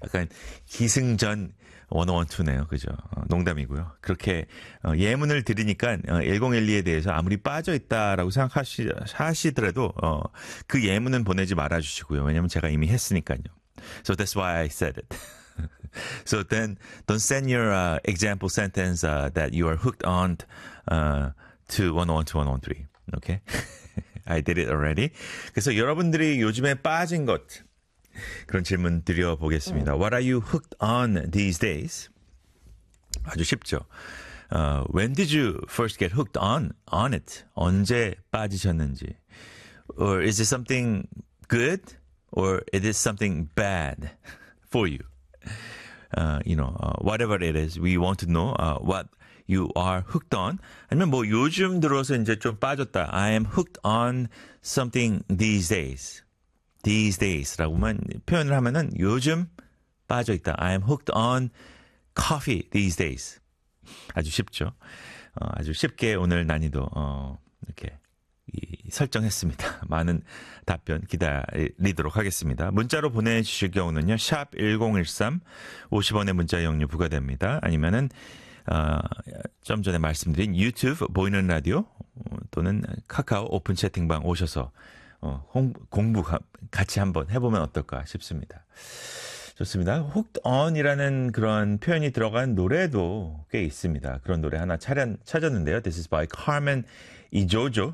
약간 기승전 1012네요. 그죠? 농담이고요. 그렇게 예문을 들으니까 1012에 대해서 아무리 빠져있다라고 생각하시더라도 그 예문은 보내지 말아주시고요. 왜냐면 제가 이미 했으니까요. So that's why I said it. So then don't send your example sentence that you are hooked on to 101 to 113. Okay? I did it already. 그래서 여러분들이 요즘에 빠진 것 그런 질문 드려보겠습니다. What are you hooked on these days? 아주 쉽죠. When did you first get hooked on it? 언제 빠지셨는지. Or is it something good? Or is it something bad for you? Whatever it is, we want to know what you are hooked on. 아니면 뭐 요즘 들어서 이제 좀 빠졌다. I am hooked on something these days. These days라고만 표현을 하면은 요즘 빠져 있다. I am hooked on coffee these days. 아주 쉽죠. 아주 쉽게 오늘 난이도 이렇게 설정했습니다. 많은 답변 기다리도록 하겠습니다. 문자로 보내주실 경우는요. 샵 1013 50원의 문자 이용료 부과됩니다. 아니면은 좀 전에 말씀드린 유튜브 보이는 라디오 또는 카카오 오픈 채팅방 오셔서 공부 같이 한번 해보면 어떨까 싶습니다. 좋습니다. hooked on이라는 그런 표현이 들어간 노래도 꽤 있습니다. 그런 노래 하나 찾았는데요. This is by Carmen Ejojo,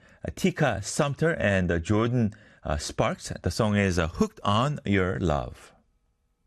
Tika Sumpter and Jordan Sparks. The song is Hooked on Your Love.